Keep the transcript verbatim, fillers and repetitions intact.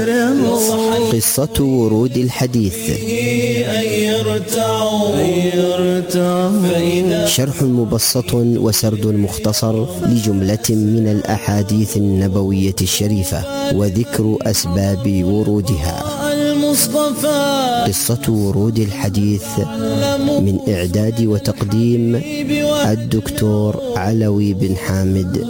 قصة ورود الحديث. شرح مبسط وسرد مختصر لجملة من الأحاديث النبوية الشريفة وذكر أسباب ورودها. قصة ورود الحديث من إعداد وتقديم الدكتور علوي بن حامد